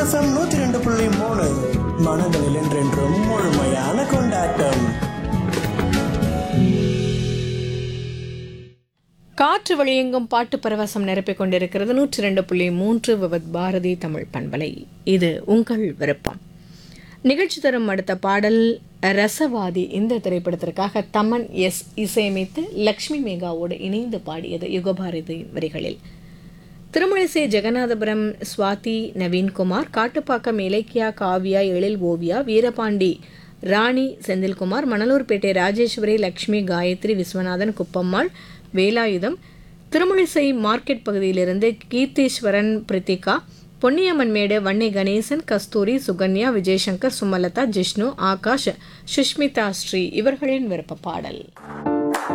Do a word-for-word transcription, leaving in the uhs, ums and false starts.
FM நூத்தி ரெண்டு புள்ளி மூணு மனங்களில் என்றென்றும் முழுமையான கொண்டாட்டம். காற்று வழியெங்கும் பாட்டு பரவசம் நிரப்பிக் கொண்டிருக்கிறது நூற்றி ரெண்டு புள்ளி மூன்று விவத் பாரதி தமிழ் பண்பலை. இது உங்கள் விருப்பம். நிகழ்ச்சி தரும் அடுத்த பாடல் ரசவாதி. இந்த திரைப்படத்திற்காக தமன் எஸ் இசையமைத்து லக்ஷ்மி மேகாவோடு இணைந்து பாடியது யுகபாரதி வரிகளில். திருமழிசை ஜெகநாதபுரம் சுவாதி நவீன்குமார், காட்டுப்பாக்கம் இலக்கியா காவ்யா எழில் ஓவியா வீரபாண்டி ராணி செந்தில்குமார், மணலூர்பேட்டை ராஜேஸ்வரி லக்ஷ்மி காயத்ரி விஸ்வநாதன் குப்பம்மாள் வேலாயுதம், திருமழிசை மார்க்கெட் பகுதியிலிருந்து கீர்த்தீஸ்வரன் பிரித்திகா, பொன்னியம்மன்மேடு வன்னி கணேசன் கஸ்தூரி சுகன்யா விஜயசங்கர் சுமலதா ஜிஷ்ணு ஆகாஷ் சுஷ்மிதா ஸ்ரீ இவர்களின் விருப்ப பாடல்.